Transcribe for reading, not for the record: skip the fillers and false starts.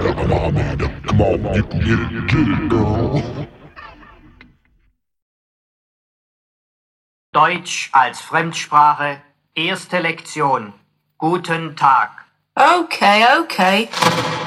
Come on, Amanda. Come on, you can get it, girl. Deutsch als Fremdsprache, erste Lektion. Guten Tag. Okay.